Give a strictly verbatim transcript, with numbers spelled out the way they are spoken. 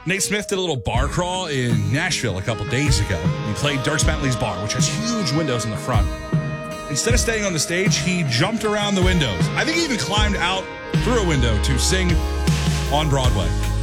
Nate Smith did a little bar crawl in Nashville a couple days ago. He played Dirks Bentley's bar, which has huge windows in the front. Instead of staying on the stage, he jumped around the windows. I think he even climbed out through a window to sing on Broadway.